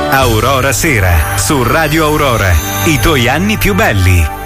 Aurora Sera, su Radio Aurora. I tuoi anni più belli.